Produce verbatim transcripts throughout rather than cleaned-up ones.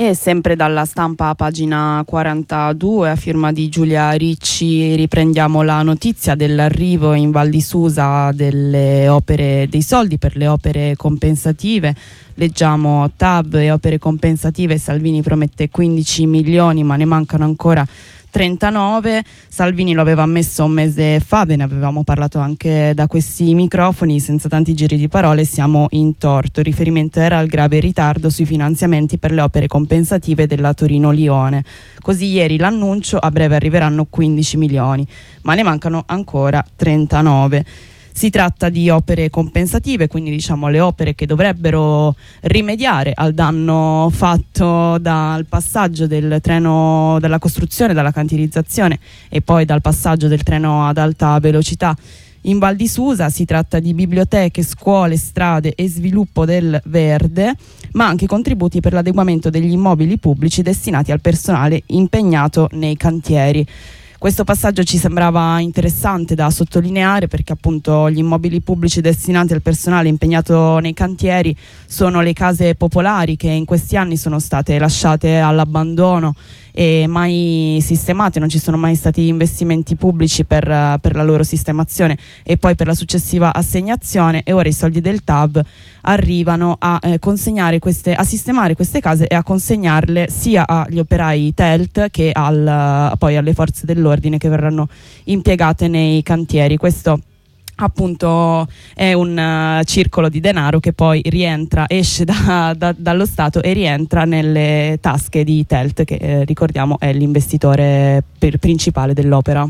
E sempre dalla Stampa, pagina quarantadue, a firma di Giulia Ricci, riprendiamo la notizia dell'arrivo in Val di Susa delle opere, dei soldi per le opere compensative. Leggiamo: T A V e opere compensative, Salvini promette quindici milioni ma ne mancano ancora trentanove. Salvini lo aveva ammesso un mese fa, ve ne avevamo parlato anche da questi microfoni, senza tanti giri di parole siamo in torto. Il riferimento era al grave ritardo sui finanziamenti per le opere compensative della Torino-Lione. Così ieri l'annuncio: a breve arriveranno quindici milioni, ma ne mancano ancora trentanove. Si tratta di opere compensative, quindi diciamo le opere che dovrebbero rimediare al danno fatto dal passaggio del treno, dalla costruzione, dalla cantierizzazione e poi dal passaggio del treno ad alta velocità in Val di Susa. Si tratta di biblioteche, scuole, strade e sviluppo del verde, ma anche contributi per l'adeguamento degli immobili pubblici destinati al personale impegnato nei cantieri. Questo passaggio ci sembrava interessante da sottolineare perché appunto gli immobili pubblici destinati al personale impegnato nei cantieri sono le case popolari che in questi anni sono state lasciate all'abbandono e mai sistemate, non ci sono mai stati investimenti pubblici per, per la loro sistemazione e poi per la successiva assegnazione, e ora i soldi del T A V arrivano a eh, consegnare queste, a sistemare queste case e a consegnarle sia agli operai T E L T che al, poi alle forze dell'ordine che verranno impiegate nei cantieri. Questo appunto è un uh, circolo di denaro che poi rientra, esce da, da, dallo Stato e rientra nelle tasche di T E L T, che eh, ricordiamo è l'investitore per, principale dell'opera.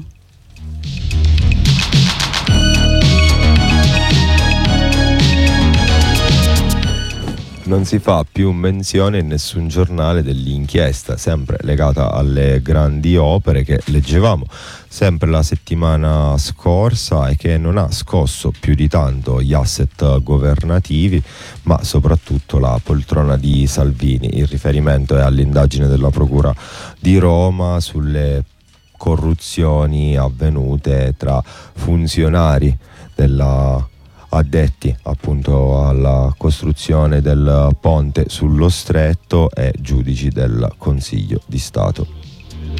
Non si fa più menzione in nessun giornale dell'inchiesta sempre legata alle grandi opere che leggevamo sempre la settimana scorsa e che non ha scosso più di tanto gli asset governativi, ma soprattutto la poltrona di Salvini. Il riferimento è all'indagine della Procura di Roma sulle corruzioni avvenute tra funzionari della addetti appunto alla costruzione del ponte sullo Stretto e giudici del Consiglio di Stato.